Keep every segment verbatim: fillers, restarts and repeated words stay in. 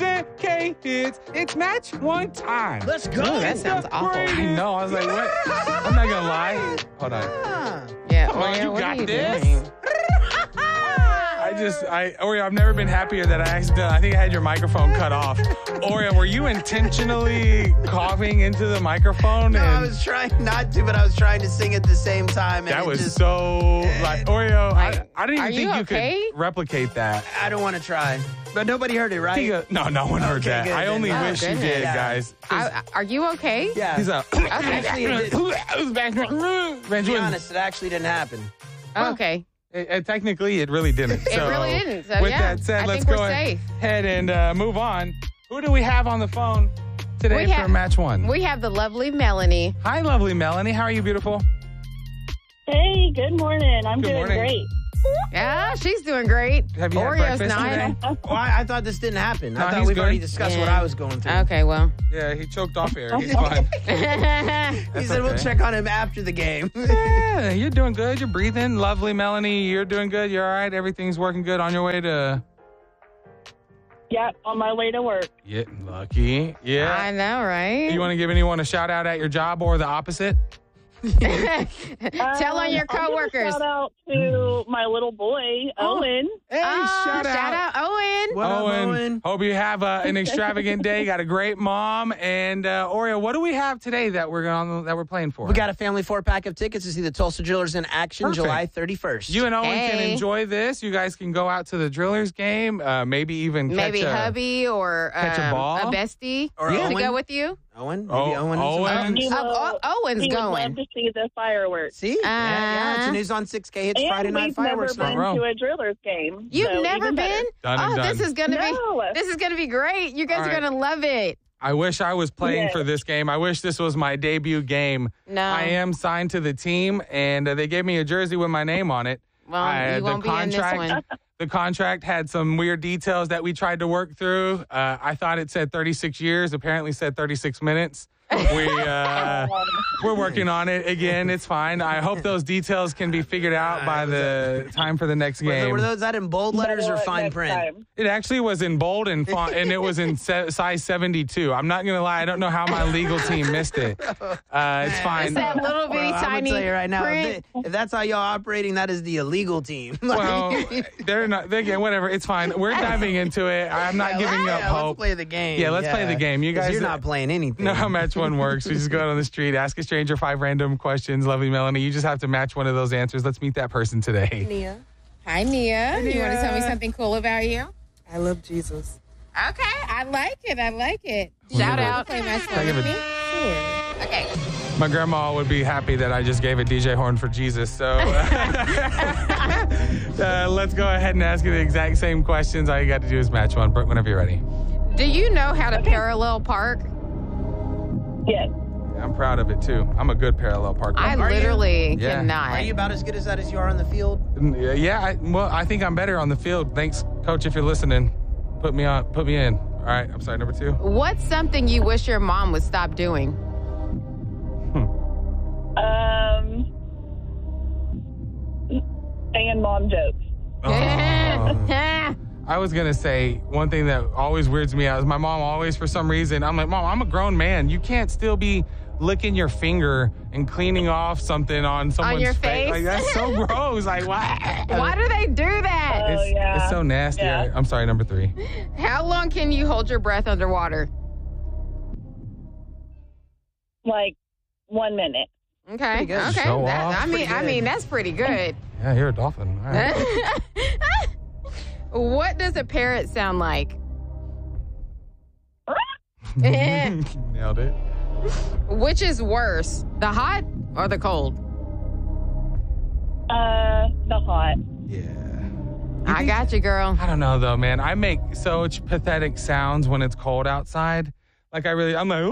Syndicated. It's match one time. Let's go. Ooh, that sounds awful. I know. I was like, what? I'm not going to lie. Hold on. Ah. Yeah, Come on, Oreo, you what got are you this. doing? I just, I, Oreo, I've never been happier that I accidentally, I think I had your microphone cut off. Oreo, were you intentionally coughing into the microphone? No, and I was trying not to, but I was trying to sing at the same time. And that it was just, so, like, Oreo, I, I didn't Are even you think you okay? could replicate that. I don't want to try. But nobody heard it, right? He go- no, no one heard Okay, that. good, I then. only Oh, wish you goodness. did, Yeah. guys. I, are you okay? Yeah. He's a. Actually, it did. To be It, honest, it actually didn't happen. Oh, okay. it, technically, it really didn't. It So, really didn't. So, with yeah, that said, I let's think go we're safe. ahead and uh, move on. Who do we have on the phone today We for have- match one? We have the lovely Melanie. Hi, lovely Melanie. How are you, beautiful? Hey, good morning. I'm Good doing morning. great. Yeah, she's doing great. Have you had Oreo's breakfast nine. today? Well, I, I thought this didn't happen. No, I thought he's we've already good. discussed what Yeah. I was going through. Okay, well. Yeah, he choked off air. He's fine. He That's said we'll okay. check on him after the game. Yeah, you're doing good. You're breathing. Lovely Melanie, you're doing good. You're all right. Everything's working good on your way to. Yep, on my way to work. Yeah, lucky. Yeah. I know, right? You want to give anyone a shout out at your job or the opposite? Tell on your Um, I'll give a coworkers. Shout out to my little boy, Owen. Hey, Oh, shout, shout out, Owen. What up, Owen? Hope you have uh, an extravagant day. Got a great mom. And uh, Oreo, what do we have today that we're going that we're playing for? We got a family four pack of tickets to see the Tulsa Drillers in action Perfect. July thirty-first. You and Owen can Hey. enjoy this. You guys can go out to the Drillers game. Uh, maybe even catch Maybe a, hubby or catch a um, ball? a bestie Or to Owen. go with you. Owen? Maybe Oh, Owen. and some Owen. friends. He Oh, will- oh, Owen's he would going. love to see the fireworks. See? yeah, yeah. It's a Uh, News on six K. It's And Friday night we've never fireworks been night. Row. to a Drillers game. You've so never even better. been? Done and oh, done. this is gonna No. be this is gonna be great. You guys All are right. gonna love it. I wish I was playing Yes. for this game. I wish this was my debut game. No. I am signed to the team, and uh, they gave me a jersey with my name on it. Well, I- you won't be in this one. The contract had some weird details that we tried to work through. Uh, I thought it said thirty-six years. Apparently said thirty-six minutes. We, uh, we're working on it again. It's fine. I hope those details can be figured out by the time for the next Were, game. were those that in bold letters or Better fine next print? time. It actually was in bold and font, and it was in se- size seventy-two. I'm not going to lie. I don't know how my legal team missed it. Uh, it's fine. It's that little bitty Well, I'm tiny gonna tell you right now, print. if, they- if that's how y'all operating, that is the illegal team. Well, they're not. They again, whatever. It's fine. We're diving into it. I'm not giving up yeah, hope. Let's play the game. Yeah, let's play the game. You 'Cause guys- you're not playing anything. know how match one works. We just go out on the street, ask a stranger five random questions. Lovely Melanie, you just have to match one of those answers. Let's meet that person today. Nia. Hi, Nia. You want to tell me something cool about you? I love Jesus. Okay, I like it. I like it. Shout out. Play match I give with it- me. Okay. My grandma would be happy that I just gave a D J horn for Jesus. So uh, let's go ahead and ask you the exact same questions. All you got to do is match one. Brooke, whenever you're ready. Do you know how to parallel park? Yes. I'm proud of it too. I'm a good parallel parker. I Are you? literally Yeah. cannot. Are you about as good as that as you are on the field? Yeah, I, well, I think I'm better on the field. Thanks, coach, if you're listening. Put me on. Put me in. All right. I'm sorry. Number two. What's something you wish your mom would stop doing? Um, saying mom jokes. Oh. I was gonna say one thing that always weirds me out is my mom always, for some reason, I'm like, Mom, I'm a grown man. You can't still be licking your finger and cleaning off something on someone's your fa- face? Like that's so gross. Like why? Why do they do that? Oh, It's, yeah. it's so nasty. Yeah. All right, I'm sorry. Number three. How long can you hold your breath underwater? Like one minute. Okay. Pretty good. Okay. Show That- off. I mean, Pretty I good. mean, that's pretty good. Yeah, you're a dolphin. All right. What does a parrot sound like? Nailed it. Which is worse, the hot or the cold? Uh, the hot. Yeah. I got you, girl. I don't know though, man. I make such pathetic sounds when it's cold outside. Like I really, I'm like,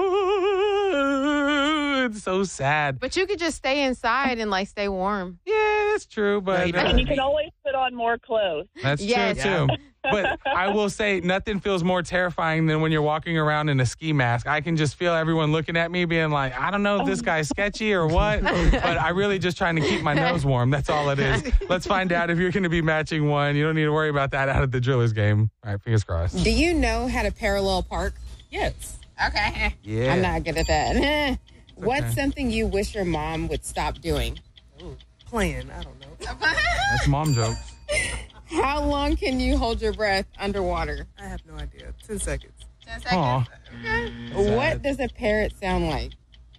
ooh, it's so sad. But you could just stay inside and like stay warm. Yeah, that's true, but you uh, don't. And you can always put on more clothes. that's Yes. true Yeah. too. But I will say nothing feels more terrifying than when you're walking around in a ski mask. I can just feel everyone looking at me being like, I don't know if this guy's sketchy or what, but I really just trying to keep my nose warm. That's all it is. Let's find out if you're going to be matching one. You don't need to worry about that out of the Drillers game. All right, fingers crossed. Do you know how to parallel park? Yes. Okay. Yeah. I'm not good at that. What's okay. something you wish your mom would stop doing? Ooh, playing. I don't know. That's mom jokes. How long can you hold your breath underwater? I have no idea. Ten seconds. Ten Aw. What does a parrot sound like?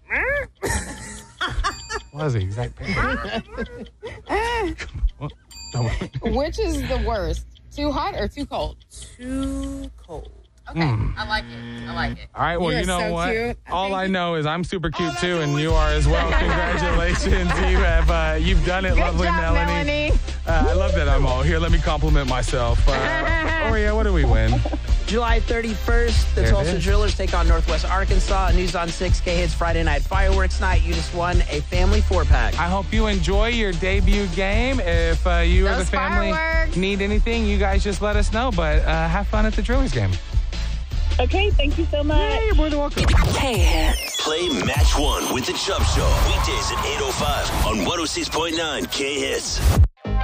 What is the exact parrot? What? Which is the worst? Too hot or too cold? Too cold. Okay, Mm. I like it. I like it. All right, well, You're you know so what? cute. All Thank I you. know is I'm super cute too, and you are as well. Congratulations. You have, uh, you've done it, Good lovely job, Melanie. Melanie. Uh, I love that I'm all here. Let me compliment myself. Uh, oh, yeah, what do we win? July thirty-first, the There it Tulsa is. Drillers take on Northwest Arkansas. News on six K Hits Friday Night Fireworks Night. You just won a family four-pack. I hope you enjoy your debut game. If uh, you or Those the family fireworks. need anything, you guys just let us know. But uh, have fun at the Drillers game. Okay, thank you so much. Hey, you're more than welcome. K-Hits. Play Match One with the Chubb Show. Weekdays at eight oh five on one oh six point nine K-Hits.